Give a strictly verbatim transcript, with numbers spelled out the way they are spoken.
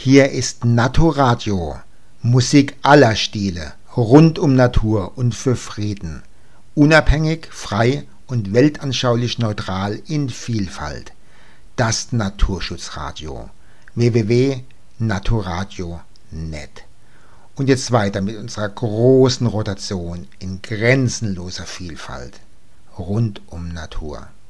Hier ist Naturadio, Musik aller Stile, rund um Natur und für Frieden. Unabhängig, frei und weltanschaulich neutral in Vielfalt. Das Naturschutzradio. w w w punkt naturadio punkt net. Und jetzt weiter mit unserer großen Rotation in grenzenloser Vielfalt. Rund um Natur.